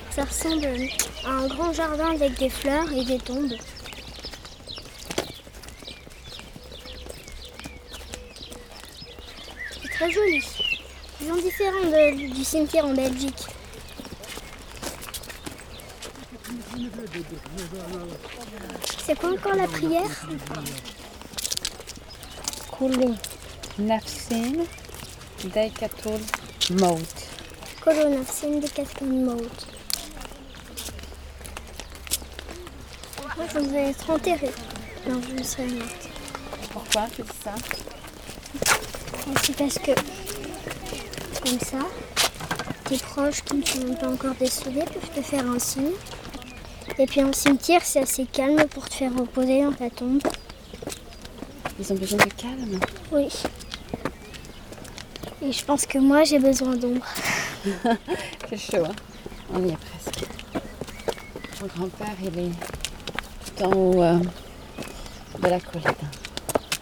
Ça ressemble à un grand jardin avec des fleurs et des tombes. C'est très joli. Bien différent du cimetière en Belgique. C'est quoi encore la prière? كل نفس ذائقة الموت. كل نفس ذائقة الموت. Moi, je voudrais être enterrée. Non, je ne serais morte. Pourquoi tu dis ça? C'est parce que, comme ça, tes proches qui ne sont même pas encore décédés peuvent te faire un signe. Et puis en cimetière, c'est assez calme pour te faire reposer dans ta tombe. Ils ont besoin de calme. Oui. Et je pense que moi, j'ai besoin d'ombre. C'est chaud, hein? On y est presque. Mon grand-père, il est tout en haut de la colline.